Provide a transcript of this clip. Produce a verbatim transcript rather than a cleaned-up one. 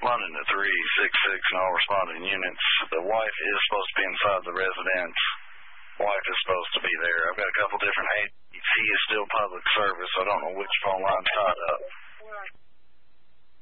responding to three six six and all responding units. The wife is supposed to be inside the residence. Wife is supposed to be there. I've got a couple different agents. He is still public service, so I don't know which phone line's tied up.